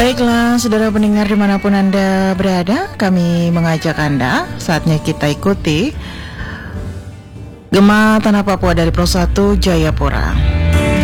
Baiklah, saudara pendengar dimanapun Anda berada, kami mengajak Anda saatnya kita ikuti Gema Tanah Papua dari Pro 1 Jayapura.